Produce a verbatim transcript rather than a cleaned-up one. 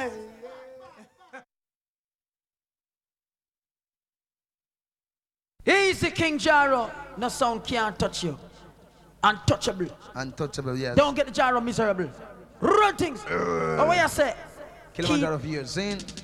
Easy, King Jaro. No sound can't touch you. Untouchable. Untouchable, yes. Don't get the Jaro miserable. Run things. Oh, what you say? Kilimanjaro for years, seen?